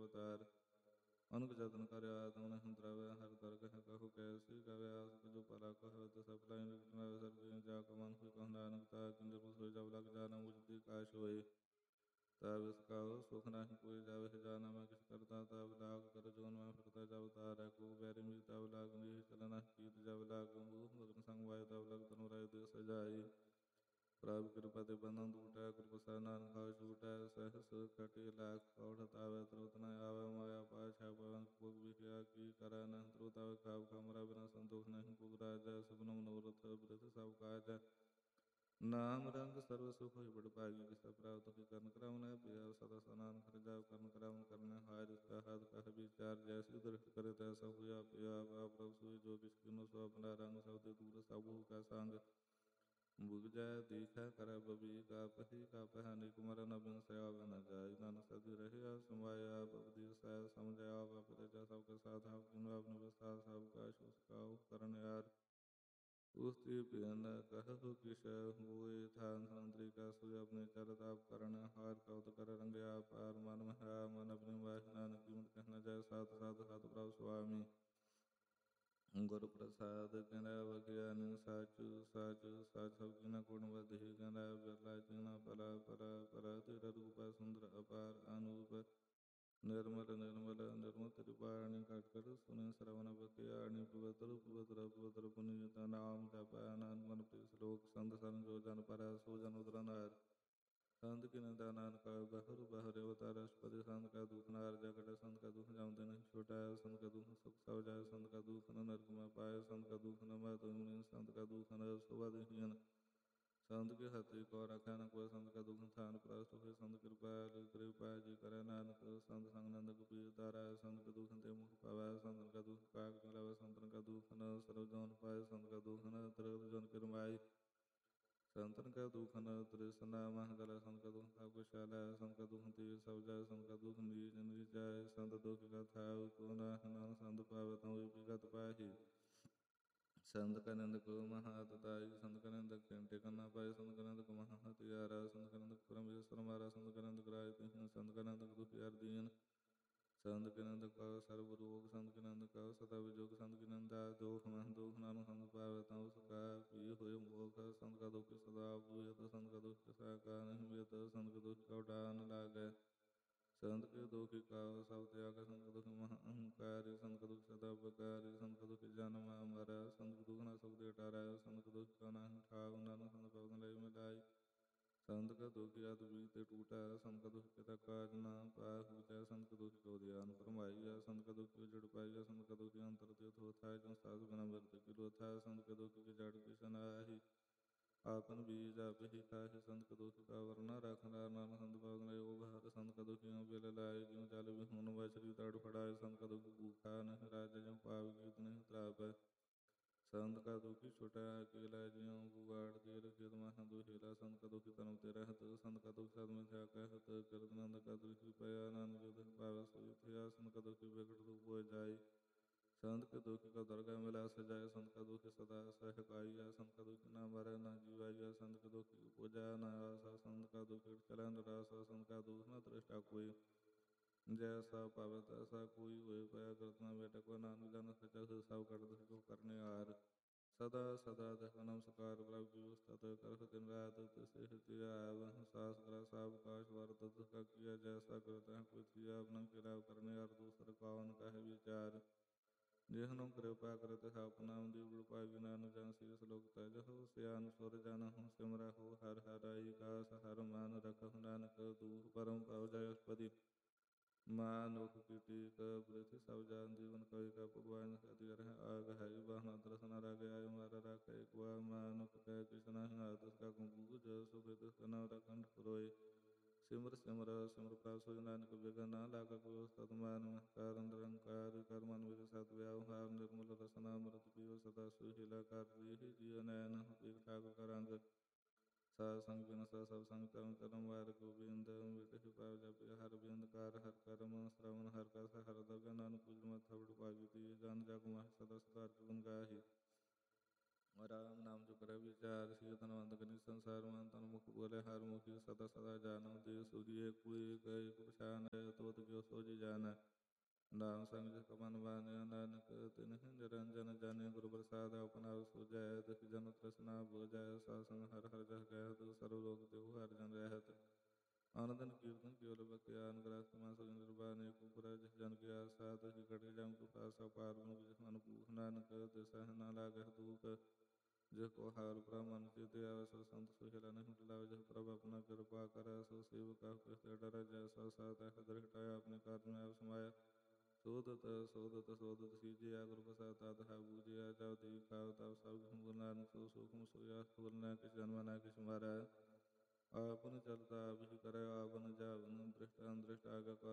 ਅਵਤਾਰ। ਅਨਕ ਜਤਨ ਕਰਿਆ ਤਮਨ ਹੰਤਰਾਵੇ ਹਰ ਦਰ ਕਹਿ ਕਹੋ ਕੈਸੀ ਕਵੇ ਆਸ ਜੋ ਭਲਾ ਕਹੋ ਤੇ ਸਭ ਲਾਇਨ ਵਿਕਟਨਾਵੇ ਸਰਜੀ ਜਾ ਕਮਨ ਕੋਈ ਕਹੁ ਨਾਨਕ ਤਾ ਕਿੰਦਰ ਸੋਈ ਜਬ ਲਗ ਜਾਣਾ ਮੁਝਦੀ ਕਾਸ਼ ਹੋਏ। ਤਬ ਇਸ ਕਾਉ ਸੁਖ ਨਾਹੀ ਕੋਈ ਜਾਵੇ ਜਾਨਾ ਮੈਂ ਕਿਸ ਕਰਤਾ ਤਬ ਲਾਗ ਕਰ ਜੋਨ ਮੈਂ ਫਿਰਤਾ ਜਬ ਤਾਰੈ ਕੋ ਬੈਰੀ ਮਿਲ ਤਬ ਲਾਗ ਨੀ ਚਲਨਾ ਕੀਤ ਜਬ ਲਾਗ ਮੂਹ ਮਗਨ ਸੰਗ ਵਾਇ ਤਬ ਲਗ ਤਨੁ ਰਾਇ ਦੇ ਸਜਾਈ। ਪ੍ਰਭ ਕਿਰਪਾ ਤੇ ਬੰਧਨ ਟੂਟੈ ਗੁਰ ਪ੍ਰਸਾਦਿ ਨਾਨਕ ਹੋਇ ਛੂਟੈ। ਸਹਸ ਕਟਿ ਲਾਖ ਕੌਠ ਆਵੈ ਤੁਰਤ ਨ ਆਵੈ ਮਾਇਆ ਪਾਛੈ ਪਵਨ ਭੋਗ ਵਿਖਿਆ ਕੀ ਕਰੈ ਨ ਤੁਰਤ ਆਵੈ ਖਾਬ ਕਮਰਾ ਬਿਨਾ ਸੰਤੋਖ ਨਹੀਂ ਭੋਗ ਰਾਜੈ ਸਭਨ ਮਨੋਰਥ ਬਿਰਥ ਸਭ ਕਾਜੈ। ਨਾਮ ਰੰਗ ਸਰਬ ਸੁਖ ਹੋਇ ਬੜ ਭਾਗੀ ਕਿਸੈ ਪ੍ਰਾਪਤ ਹੋਇ ਕਰਨ ਕਰਮ ਨ ਪਿਆ ਸਦਾ ਸਨਾਨ ਹਰਿ ਜਾਪ ਕਰਨ ਕਰਮ ਕਰਨੈ ਹਾਇ ਰਿਸਤਾ ਹਦ ਕਹ ਵਿਚਾਰ ਜੈਸੀ ਦ੍ਰਿਸ਼ਟ ਕਰੇ ਤੈਸਾ ਹੋਇਆ ਪਿਆ ਆਪ ਪ੍ਰਭ ਸੋਈ ਜੋ ਕਿਛ ਕਿਨੋ ਸੋ ਆਪਣਾ ਰੰਗ ਸਭ ਤੇ ਦੂਰ ਸਭੂ ਕਾ ਸੰਗ। ਬੁਝੈ ਦੇਖੈ ਕਰੈ ਬਬੀਕ ਆਪਹਿ ਕਾਪਹਿ ਅਨੇਕ ਮਰਨ ਅਬਿਨ ਸਯਾਵ ਨ ਜਾਈ ਨਾਨਕ ਸਦੀ ਰਹਿਆ ਸਮਾਇਆ ਬਬਦੀ ਸੈ ਸਮਝਿ ਆਪ ਆਪਿ ਜਾ ਸਭ ਕੇ ਸਾਥ ਆਪ ਕਿਨੁ ਆਪ ਨਿਵਸਥਾ ਸਭ ਕਾ ਸੁਖ ਕਾਉ ਕਰਨ ਹਾਰ। ਉਸਤੀ ਬਿਨ ਕਹਹੁ ਕਿਛ ਹੋਇ ਥਾਨ ਸੰਤਰੀ ਕਾ ਸੋਇ ਆਪਣੇ ਚਰਿਤ ਆਪ ਕਰਨ ਹਾਰ ਕਉਤ ਕਰ ਰੰਗਿਆ ਪਾਰ ਮਨ ਮਹਾ ਮਨ ਆਪਣੀ ਮਾਹਿ ਨਾਨਕ ਕੀਮਤ ਕਹਿ ਨ ਜਾਇ ਸਾਧ ਸਾਧ ਸਤਿ ਪ੍ਰਭ ਸੁਆਮੀ। ਗੁਰ ਪ੍ਰਸਾਦਿ ਕਹਿਣਾ ਵਖਿਆਨੀ ਸਾਚੁ ਸਾਚੁ ਸਾਚ ਸਭ ਕੀਨਾ ਗੁਣ ਵਧੀ ਕਹਿਣਾ ਬਿਰਲਾ ਚੀਨਾ ਭਲਾ ਭਲਾ ਭਲਾ ਤੇਰਾ ਰੂਪ ਹੈ ਸੁੰਦਰ ਅਪਾਰ ਅਨੂਪ। ਨਿਰਮਲ ਨਿਰਮਲ ਨਿਰਮਲ ਤ੍ਰਿਪਾਰਣੀ ਘਟ ਘਟ ਸੁਨੇ ਸਰਵਨ ਬਖਿਆਣੀ ਪਵਿੱਤਰ ਪਵਿੱਤਰ ਪਵਿੱਤਰ ਪੁਨੀਤ ਨਾਮ ਜਪੈ ਨਾਨਕ ਮਨ ਪ੍ਰੀਤ ਸ਼ਲੋਕ ਸੰਤ ਸਰਨ ਜੋ ਜਨ ਪਰੈ ਸੋ ਜਨ ਉਦਰੈ ਨਾਰ। ਸੰਤ ਕੀ ਨਿੰਦਾ ਨਾਨਕ ਬਹਰ ਬਹਰ ਅਵਤਾਰ ਅਸ਼ਪਦੇ ਸੰਤ ਕਾ ਦੁਖ ਨਾਰ ਜਗਤ ਸੰਤ ਕਾ ਦੁਖ ਜਮਦੇ ਨਹੀਂ ਛੁਟਾਇ ਸੰਤ ਕਾ ਦੁਖ ਸੁਖ ਸਭ ਜਾਇ ਸੰਤ ਕਾ ਦੁਖ ਨ ਨਰਕ ਮੈਂ ਪਾਇ ਸੰਤ ਕਾ ਦੁਖ ਨ ਮਹਿ ਤੁਮ ਸੰਤ ਕਾ ਦੁਖ ਨ ਸੁਭਾਦਿਹੀਨ। ਸੰਤ ਕੇ ਹੱਥ ਕੋ ਰਖੈ ਨ ਕੋਇ ਸੰਤ ਕਾ ਦੁਖ ਥਾਨ ਪ੍ਰਸਤ ਹੋਇ ਸੰਤ ਕਿਰਪਾਲ ਕਿਰਪਾ ਜੀ ਕਰੈ ਨਾਨਕ ਸੰਤ ਸੰਗ ਨੰਦ ਕਬੀਰ ਤਾਰੈ ਸੰਤ ਕੇ ਦੁਖ ਤੇ ਮੁਖ ਪਾਵੈ ਸੰਤਨ ਕਾ ਦੁਖ ਕਾਗ ਮਿਲਾਵੈ ਸੰਤਨ ਕਾ ਦੁਖ ਨ ਸਰਬ ਜਨ ਪਾਇ ਸੰਤ ਕਾ ਦੁਖ ਨ ਤ੍ਰਿਗਤ ਜਨ ਕਿਰਮਾਈ। ਸੰਤਨ ਕਾ ਦੁਖ ਨ ਤ੍ਰਿਸਨਾ ਮਹ ਜਲੈ ਸੰਤ ਕਾ ਦੁਖ ਸਭ ਕੁਛ ਸੈਲੈ ਸੰਤ ਕਾ ਦੁਖ ਤੀਰ ਸਭ ਜਾਇ ਸੰਤ ਕਾ ਦੁਖ ਨੀਚ ਨੀਚੈ ਸੰਤ ਦੁਖ ਕਾ ਥਾਉ ਕੋ ਨਾਹਿ ਨਾਨਕ ਸੰਤ ਪਾਵੈ ਤਉ ਵਿਗਤ ਪਾਹੀ। ਸੰਤ ਕਾ ਨਿੰਦਕ ਮਹਾ ਤਤਾਈ ਸੰਤ ਕਾ ਨਿੰਦਕ ਟਿਕਣ ਨ ਪਾਈ ਸੰਤ ਕਾ ਨਿੰਦਕ ਮਹਾ ਹਤਿਆਰਾ ਸੰਤ ਕਾ ਨਿੰਦਕ ਪਰਮੇਸ਼ਰ ਮਾਰਾ ਸੰਤ ਕਾ ਨਿੰਦਕ ਰਾਜ ਦੀਨ ਸੰਤ ਕਾ ਨਿੰਦਕ ਦੁਖੀਆਰ ਦੀਨ। ਸੰਤ ਕੇ ਨਿੰਦਕ ਕਉ ਸਰਬ ਰੋਗ ਸੰਤ ਕੇ ਨਿੰਦਕ ਕਉ ਸਦਾ ਵਿਜੋਗ ਸੰਤ ਕੀ ਨਿੰਦਾ ਦੋਖ ਮਹ ਦੋਖ ਨਾਨਕ ਸੰਤ ਪਾਵੈ ਤਉ ਸੁਖਾ ਪੀ ਹੋਇ ਮੋਖ। ਸੰਤ ਕਾ ਦੁਖ ਸਦਾ ਬੂਝਤ ਸੰਤ ਕਾ ਦੁਖ ਕਿਸੈ ਕਾ ਨਹੀਂ ਬੀਤ ਸੰਤ ਕੇ ਦੁਖ ਕਉ ਡਾਰ ਨ ਲਾਗੈ। ਸੰਤ ਕੇ ਦੁਖਿ ਕਉ ਸਭ ਤਿਆਗੈ ਸੰਤ ਕਾ ਦੁਖ ਮਹਾ ਅਹੰਕਾਰੀ ਸੰਤ ਕਾ ਦੁਖ ਸਦਾ ਉਪਕਾਰੀ ਸੰਤ ਕਾ ਦੁਖ ਜਨਮ ਮਰੈ ਸੰਤ ਕਾ ਦੁਖ ਨ ਸੁਖ ਦੇ ਟਾਰੈ ਸੰਤ ਕਾ ਦੁਖ ਕਉ ਨਾਹਿ ਠਾਉ ਨਾਨਕ ਸੰਤ ਭਗਤਿ ਲਈ ਮਿਲਾਈ। ਸੰਤ ਕਾ ਦੁਖ ਅਤ ਬੀਤੇ ਟੂਟੈ ਸੰਤ ਕਾ ਦੁਖ ਪਿਤਾ ਕਾਜ ਨ ਪਾਹੁਚੈ ਸੰਤ ਕਾ ਦੁਖ ਕਉ ਧਿਆਨ ਫਰਮਾਈਐ ਸੰਤ ਕਾ ਦੁਖ ਉਜੜ ਪਾਈਐ ਸੰਤ ਕਾ ਦੁਖ ਅੰਤਰ ਤਿਥ ਹੋਥਾਇ ਜੋ ਸਾਧ ਬਿਨਾ ਬਿਰਤ ਕੀ ਲੋਥਾਇ ਸੰਤ ਕਾ ਦੁਖ ਕੀ ਜੜ ਕਿਛ ਨਾਹੀ ਆਪਨ ਬੀਜ ਆਪਿ ਖਾਹਿ ਸੰਤ ਕਾ ਦੁਖ ਕਾ ਵਰਨਾ ਰਖਨਾ ਨਾਨਕ ਸੰਤ ਭਗਤਿ ਲਈ ਉਭਾਰ ਸੰਤ ਕਾ ਦੁਖ ਇਉ ਬਿਲ ਲਾਇ ਜਿਉ ਜਲ ਵਿਹੂਨ ਮਛਲੀ ਤੜ ਫੜਾਇ ਸੰਤ ਕਾ ਦੁਖ ਭੂਖਾ ਨਹੀਂ ਰਾਜੈ ਜਿਉ ਪਾਵ ਗੀਤ ਨਹੀਂ ਤ੍ਰਾਪੈ। ਸੰਤ ਕਾ ਦੁਖਿ ਛੁਟੈ ਅਕੇਲਾ ਜਿਉ ਗੁਆੜ ਜੇਲ ਖੇਤ ਮਹਾ ਦੁਹੇਲਾ ਸੰਤ ਕਾ ਦੁਖਿ ਧਰਮ ਤੇ ਰਹਿਤ ਸੰਤ ਕਾ ਦੁਖ ਸਦ ਮਿਥਿਆ ਕਹਿਤ ਕਿਰਤ ਨੰਦ ਕਾ ਦੁਖਿ ਭਇਆ ਨਾਨਕ ਜੋ ਤਿਸ ਪਾਵੈ ਸੋਈ ਥਿਆ ਸੰਤ ਕਾ ਦੁਖਿ ਬਿਗਟ ਰੂਪ ਹੋਇ ਜਾਈ। ਸੰਤ ਕੇ ਦੁਖ ਕਉ ਦਰਗਹ ਮਿਲੈ ਸਜਾਏ ਸੰਤ ਕਾ ਦੁਖ ਸਦਾ ਸਹਿਕਾਈਐ ਸੰਤ ਕਾ ਦੁਖ ਨ ਮਰੈ ਨ ਜੀਵਾਈਐ ਸੰਤ ਕੇ ਦੁਖ ਉਪਜੈ ਨ ਆਸਾ ਸੰਤ ਕਾ ਦੁਖ ਚਲੈ ਨ ਰਾਸਾ ਸੰਤ ਕਾ ਦੁਖ ਨ ਤ੍ਰਿਸ਼ਟਾ ਕੋਈ। ਜੈਸਾ ਭਾਵੈ ਤੈਸਾ ਕੋਈ ਹੋਇ ਭਇਆ ਕਰਤ ਨ ਵਿਟਕੁ ਨਾਨਕ ਜਨ ਸਚਾ ਸਭ ਕਰਤ ਜੋ ਕਰਨਿ ਹਾਰ। ਸਦਾ ਸਦਾ ਤਹਿ ਨਮਸਕਾਰ ਪ੍ਰਭ ਕੀ ਉਸਤਤ ਕਰਹੁ ਦਿਨ ਰਾਤ ਤਿਸਹਿ ਧਿਆਵ ਸਾਸ ਕਰਾ ਸਭ ਕਾਸ਼ ਵਰਤਤ ਕਾ ਕੀਆ ਜੈਸਾ ਕਰਹੁ ਤੈਹ ਕੋਈ ਥੀਆ ਆਪਨਾ ਕਿਰਪਾ ਕਰਨਿ ਹਾਰ ਦੂਸਰ ਕਉ ਨ ਕਹਿ ਵਿਚਾਰ। ਜਿਸਨੂੰ ਕਿਰਪਾ ਕਰਤ ਸਭ ਨਾਮ ਦੀ ਗੁਣ ਪਾਵੀ ਨਾਨਕ ਜਨ ਸੀਸ ਲੋਕ ਤਜਹੁ ਸਿਆਨ ਸੁਰ ਜਨਹੁ ਸਿਮਰਹੁ ਹਰਿ ਹਰਿ ਕਾਸ ਹਰਿ ਮਨ ਰਖਹੁ ਨਾਨਕ ਦੂਖ ਪਰਮ ਭਉ ਜੈ ਅਸਪਦਿ। ਮਾਨੁਖ ਕੀ ਟੀਕ ਬ੍ਰਿਥਿ ਸਭ ਜਨ ਜੀਵਨ ਕਵਿ ਕਾ ਭਗਵਾਨ ਸਤਿ ਰਹਿ ਆਗ ਹੈ ਬਾਹਨਾ ਤਰਸ ਨ ਰਾਗੈ ਆਇ ਮਾਰਾ ਰਾਖੈ ਇਕ ਬਾਰ ਮਾਨੁਖ ਕੈ ਕਿਛ ਨਾਹਿ ਆਤਿਸ ਕਾ ਕਉ ਬੂਝ ਸੁਖ ਤਿਸ ਕਾ ਨਾਮ ਰਖੰਡ ਫੁਰੋਏ। ਸਿਮਰ ਸਿਮਰ ਸਿਮਰ ਪ੍ਰਭ ਸੋਇ ਨਾਨਕ ਬਿਗਨ ਨਾ ਲਾਗੈ ਕੋਈ ਉਸਤਤ ਮਾਨ ਮਹੰਕਾਰ ਨਿਰੰਕਾਰ ਕਰ ਮਨ ਵਿੱਚ ਸਤ ਵਿਆਵਹਾਰ ਨਿਰਮਲ ਰਸਨਾ ਅੰਮ੍ਰਿਤ ਪੀਵ ਸਦਾ ਸੁਹੀਲਾ ਕਰ ਰੀਹਿ ਜੀਅ ਨੈਣ ਏਕ ਠਾਕੁਰ ਕਾ ਰੰਗ। ਸਾਧ ਸੰਗ ਬਿਨ ਸਭ ਸਭ ਸੰਗ ਧਰਮ ਧਰਮ ਵਾਰ ਗੋਬਿੰਦ ਮਿਟਹਿ ਪਾਵ ਜਪਿ ਹਰਿ ਬਿੰਦ ਕਾਰ ਹਰਿ ਕਰਮ ਸਰਵਣ ਹਰਿ ਕਥਾ ਹਰਿ ਦਰਗਹ ਨਾਨਕ ਪੂਜ ਮਤ ਥਵੜ ਭਾਗੀ ਤੀਰ ਜਨ ਜਗ ਮਾਹਿ ਸਦਾ ਸਦਾ ਹਰਿ ਗੁਣ ਗਾਹਿ। ਰਾਮ ਨਾਮ ਜੋ ਕਰੇ ਵਿਚਾਰ, ਸੀ ਧਨਵੰਤ ਕਨੀ ਸੰਸਾਰ ਮਨ ਤਨ ਮੁਖ ਬੋਲੇ ਹਰ ਮੁਖੀ ਸਦਾ ਸਦਾ ਜਾਨੋ ਦੇ ਸੂਰੀ ਕੁਈ ਗਏ ਪਛਾਨ ਤੋਤ ਜੋ ਸੋਜੀ ਜਾਨ। ਨਾਮ ਸੰਗ ਜਿਸ ਕਮਨ ਬਾਨਿ ਨਾਨਕ ਤਿਨ ਨਿਰੰਜਨ ਜਾਣੇ, ਗੁਰੂ ਪ੍ਰਸਾਦ ਆਪਣਾ ਸੁਜੈ ਤਿਸ ਜਨ ਤ੍ਰਿਸ਼ਨਾ ਬੁਝੈ। ਸਾਧ ਸੰਗ ਹਰਿ ਹਰਿ ਜਸ ਕਹਿਤ, ਸਰਬ ਲੋਕ ਦੇਹੁ ਹਰਿ ਜਨ ਰਹਿਤ। ਆਨੰਦਨ ਕੀਰਤਨ ਕੇਵਲ ਬਖਿਆਨ, ਗ੍ਰਸਤ ਮਾ ਸੁਜਿੰਦਰ ਬਾਣੇ ਕੁਪੁਰ। ਜਿਸ ਜਨ ਕੀ ਆਸਾ ਤਿਸ ਕਟਿ ਜਮ ਕੋ ਪਾਸਾ, ਪਾਰ ਬ੍ਰਹਮ ਜਿਸ ਮਨ ਭੂਖ ਨਾਨਕ ਤਿਸਹਿ ਨ ਲਾਗਹਿ ਦੁਖ। ਜਿਸ ਕੋ ਹਾਲ ਬ੍ਰਹਮਨ ਚੇਤੇ ਆਵੈ, ਸੋ ਸੰਤ ਸੁਹੇਲਾ ਨਹੀਂ ਟਲਾਵੇ। ਜਿਸ ਪ੍ਰਭ ਆਪਣਾ ਕਿਰਪਾ ਕਰੈ, ਸੋ ਸੇਵਕ ਕਾਹੂ ਕਿਸ ਤੇ ਡਰੈ। ਜੈਸਾ ਸਤਿ ਹਰਿ ਹਟਾਇਆ, ਆਪਣੇ ਕਾਜ ਮੈਂ ਆਪ ਸਮਾਇਆ। ਸੋਧਤ ਸੋਧਤ ਸੋਧਤ ਸੀਜਿਆ, ਗੁਰੂ ਪ੍ਰਸਾਦਿ ਤਤ ਹੈ ਬੂਝਿਆ। ਜਬ ਦੇਵ ਕਾਵ ਤਬ ਸਭ ਗੁਰੂ ਨਾਨਕ, ਸੋ ਸੂਖਮ ਸੋਇਆ ਸਥੂਲ ਨ ਕਿਛ ਜਨਮ ਨ ਕਿਛ ਮਾਰੈ। ਆਪਨ ਚਲਤਾ ਆਪ ਹੀ ਕਰੈ, ਆਪਨ ਜਾਵਨ ਦ੍ਰਿਸ਼ਟ ਅੰਦ੍ਰਿਸ਼ਟ ਆਗਾ